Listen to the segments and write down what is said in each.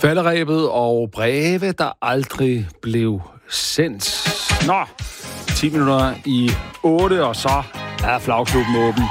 Falderebet og breve, der aldrig blev sendt. Nå, 10 minutter i 8, og så er flagklubben åben.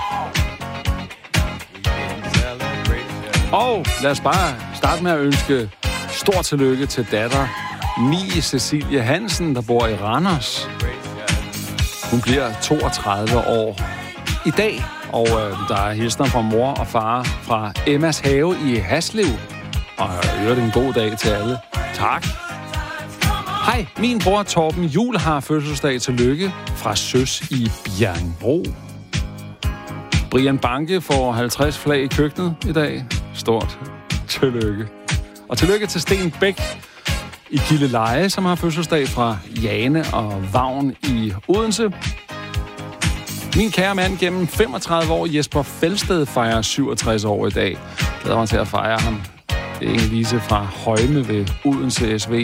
Og lad os bare starte med at ønske stort tillykke til datter Mie Cecilie Hansen, der bor i Randers. Hun bliver 32 år i dag, og der er hilsner fra mor og far fra Emmas Have i Haslev. Og jeg hører det en god dag til alle. Tak. Hej, min bror Torben Juhl har fødselsdag. Tillykke fra Søs i Bjerringbro. Brian Banke får 50 flag i køkkenet i dag. Stort tillykke. Og tillykke til Sten Bæk i Gilleleje, som har fødselsdag, fra Jane og Vagn i Odense. Min kære mand gennem 35 år, Jesper Felsted, fejrer 67 år i dag. Glæder mig til at fejre ham. Det er Inge-Lise fra Højme ved Odense SV.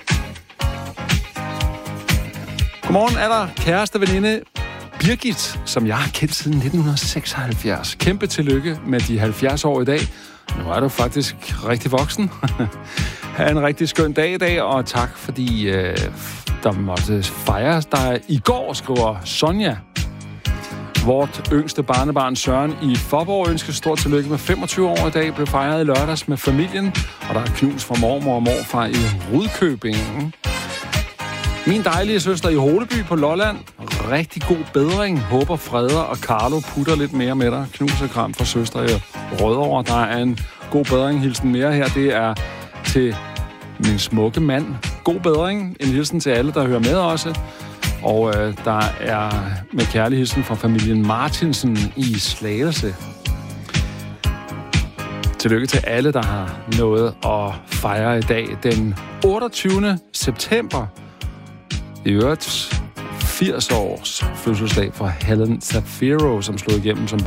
Godmorgen er der kæreste veninde Birgit, som jeg har kendt siden 1976. Kæmpe tillykke med de 70 år i dag. Nu er du faktisk rigtig voksen. Ha' en rigtig skøn dag i dag, og tak fordi der måtte fejres dig i går, skriver Sonja. Vort yngste barnebarn Søren i Fåborg ønsker stort tillykke med 25 år i dag. Blev fejret i lørdags med familien, og der er knus fra mormor og morfar i Rudkøbing. Min dejlige søster i Holeby på Lolland. Rigtig god bedring. Håber Freder og Carlo putter lidt mere med dig. Knus og kram fra søster i Rødovre. Der er en god bedring. Hilsen mere her. Det er til min smukke mand. God bedring. En hilsen til alle, der hører med også. Og der er med kærlig hilsen fra familien Martinsen i Slagelse. Tillykke til alle, der har noget at fejre i dag. Den 28. september. I øvrigt 80 års fødselsdag for Helen Shapiro, som slog igennem som